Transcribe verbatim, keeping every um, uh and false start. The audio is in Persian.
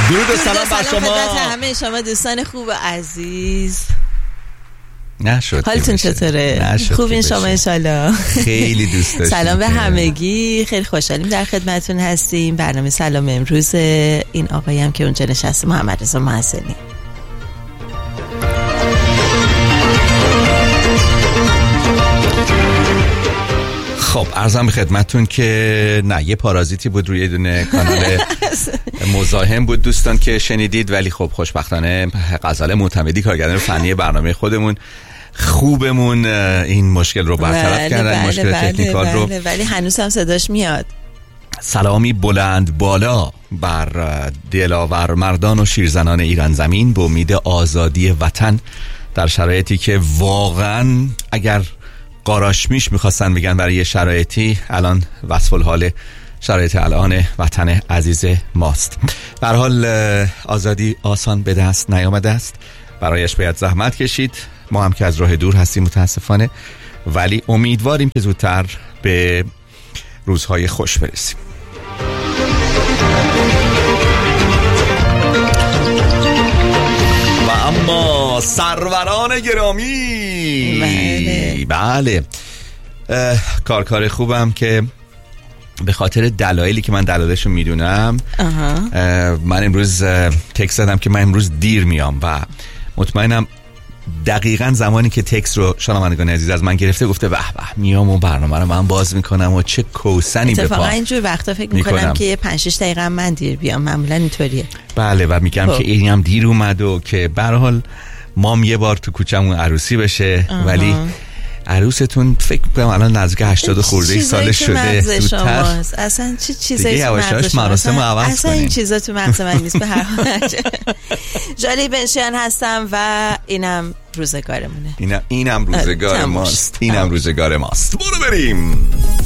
درود و سلام بر شما خدمت همه شما دوستان خوب و عزیز. نشد حالتون چطوره؟ خوبین شما انشالله؟ خیلی دوست داشتیم. سلام به همگی، خیلی خوشحالیم در خدمتون هستیم. برنامه سلام امروز این آقایی هم که اونجا نشسته، محمد رضا محسنی. خب عرضم به خدمتون که نه، یه پارازیتی بود روی دونه کانال مزاحم بود دوستان که شنیدید، ولی خب خوشبختانه غزاله معتمدی کارگردان فنی برنامه خودمون خوبمون این مشکل رو برطرف کردن. بله مشکل بله تکنیکال بله رو بله، ولی هنوز هم صداش میاد. سلامی بلند بالا بر دلاور مردان و شیرزنان ایران زمین به امید آزادی وطن، در شرایطی که واقعا اگر قاراشمیش میخواستن بگن برای یه شرایطی، الان وصف الحال شرایط الان وطن عزیز ماست. به هر حال آزادی آسان به دست نیامده است، برایش باید زحمت کشید. ما هم که از راه دور هستیم متاسفانه، ولی امیدواریم که زودتر به روزهای خوش برسیم. و اما سروران گرامی، بله, بله. کار کار خوبم که به خاطر دلایلی که من دلایلشو میدونم من امروز تکست دادم که من امروز دیر میام و مطمئنم دقیقاً زمانی که تکست رو شنوندگان عزیز از من گرفته گفته به به میام و برنامه رو من باز میکنم و چه کوسنی به پا. اتفاقا اینجور وقتا فکر میکنم که یه پنج شش دقیقه من دیر بیام، معمولا اینطوریه. بله و میگم که اینی هم دیر اومد و که به هر حال مام یه بار تو کوچمون عروسی بشه. آها. ولی عروستون فکر کنم الان نزدیک هشتاد خورده سال شده. زودتر اصلا چه چیزایی تو مغز شما مراسم عوض اصلا این چیزا تو مغز من نیست. به هر حال جالی بنشیان هستم و اینم روزگارمونه. اینم اینم روزگار ماست. اینم روزگار ماست. برو بریم.